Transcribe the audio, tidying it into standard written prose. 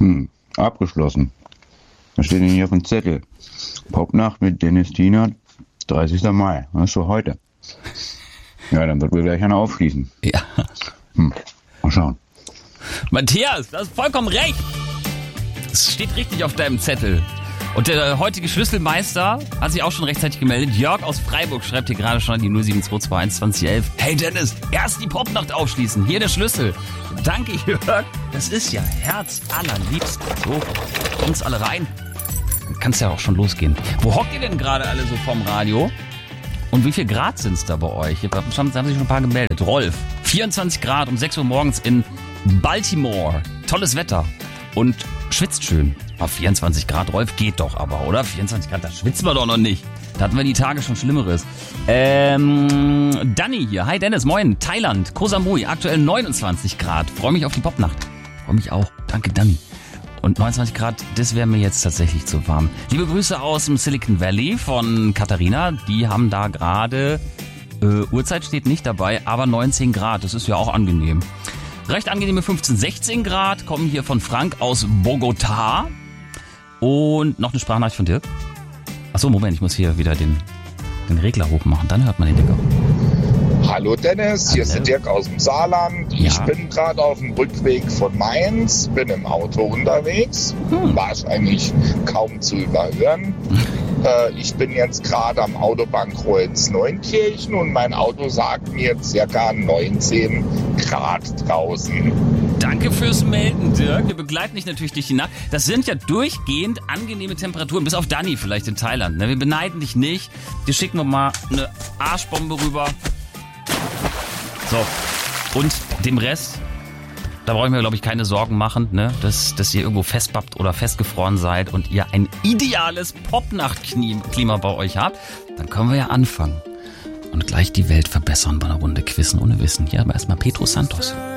Abgeschlossen. Was steht denn hier auf dem Zettel? Popnacht mit Dennis Tienert, 30. Mai. Das ist so heute. Ja, dann wird wir gleich einer aufschließen. Ja. Mal schauen. Matthias, du hast vollkommen recht. Es steht richtig auf deinem Zettel. Und der heutige Schlüsselmeister hat sich auch schon rechtzeitig gemeldet. Jörg aus Freiburg schreibt hier gerade schon an die 07221 2011. Hey Dennis, erst die Popnacht aufschließen. Hier der Schlüssel. Danke Jörg. Das ist ja Herz allerliebst. So, kommt's alle rein. Dann kann's ja auch schon losgehen. Wo hockt ihr denn gerade alle so vorm Radio? Und wie viel Grad sind's da bei euch? Da haben sich schon ein paar gemeldet. Rolf, 24 Grad um 6 Uhr morgens in Baltimore. Tolles Wetter. Und schwitzt schön. Auf 24 Grad, Rolf, geht doch aber, oder? 24 Grad, da schwitzen wir doch noch nicht. Da hatten wir die Tage schon Schlimmeres. Danny hier. Hi Dennis, moin. Thailand, Koh Samui, aktuell 29 Grad. Freue mich auf die Popnacht. Freue mich auch. Danke, Danny. Und 29 Grad, das wäre mir jetzt tatsächlich zu warm. Liebe Grüße aus dem Silicon Valley von Katharina. Die haben da gerade, Uhrzeit steht nicht dabei, aber 19 Grad. Das ist ja auch angenehm. Recht angenehme 15, 16 Grad kommen hier von Frank aus Bogotá. Und noch eine Sprachnachricht von Dirk. Achso, Moment, ich muss hier wieder den Regler hochmachen. Dann hört man den Dirk auch. Hallo Dennis, hier ist der Dirk aus dem Saarland. Ja. Ich bin gerade auf dem Rückweg von Mainz, bin im Auto unterwegs. Wahrscheinlich kaum zu überhören. Ich bin jetzt gerade am Autobahnkreuz Neunkirchen und mein Auto sagt mir ca. 19 Grad draußen. Danke fürs Melden, Dirk. Wir begleiten dich natürlich durch die Nacht. Das sind ja durchgehend angenehme Temperaturen, bis auf Dani vielleicht in Thailand. Wir beneiden dich nicht. Dir schicken wir mal eine Arschbombe rüber. So, und dem Rest, da brauchen wir, glaube ich, keine Sorgen machen, ne? Dass ihr irgendwo festbappt oder festgefroren seid und ihr ein ideales Popnacht-Klima bei euch habt. Dann können wir ja anfangen und gleich die Welt verbessern bei einer Runde Quizzen ohne Wissen. Hier aber erstmal Pedro Santos.